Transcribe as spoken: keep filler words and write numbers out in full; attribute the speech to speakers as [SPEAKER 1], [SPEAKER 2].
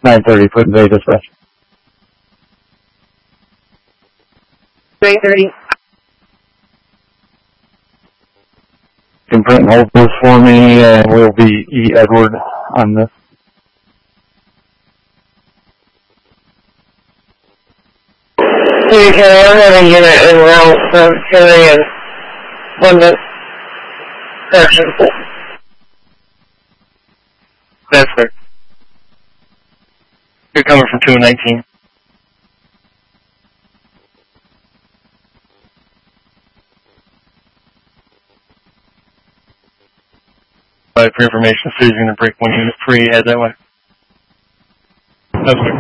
[SPEAKER 1] nine thirty, put in Bay Dispatch.
[SPEAKER 2] Bay thirty.
[SPEAKER 1] You can print and hold this for me, and we'll be E. Edward on this.
[SPEAKER 2] Okay, I'm having a unit en route from Henry and London. Correction.
[SPEAKER 3] That's fair. You're coming from two nineteen. But for information, Susie's going to break one unit free, head that way. That's fair.